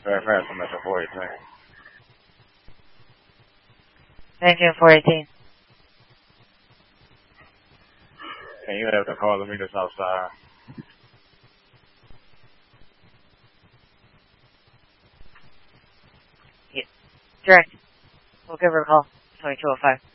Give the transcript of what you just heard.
Very fast, I'm at the 418. Thank you, 418. Can you have the car to meet us outside? Yeah. Direct. We'll give her a call. 2205.